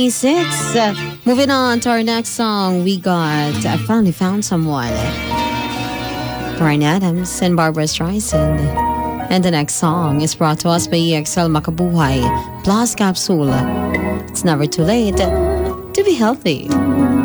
6. Moving on to our next song, we got I Finally Found Someone. Bryan Adams and Barbara Streisand. And the next song is brought to us by EXL Makabuhay Plus Capsule. It's never too late to be healthy.